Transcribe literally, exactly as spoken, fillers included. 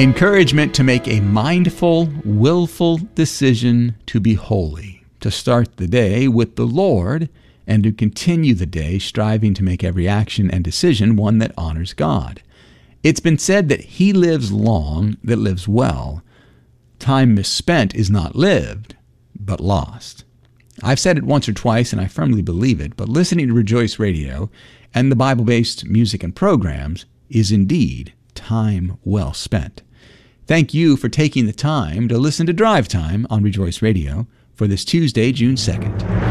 Encouragement to make a mindful, willful decision to be holy, to start the day with the Lord, and to continue the day striving to make every action and decision one that honors God. It's been said that he lives long that lives well. Time misspent is not lived, but lost. I've said it once or twice, and I firmly believe it, but listening to Rejoice Radio and the Bible-based music and programs is indeed time well spent. Thank you for taking the time to listen to Drive Time on Rejoice Radio for this Tuesday, June second.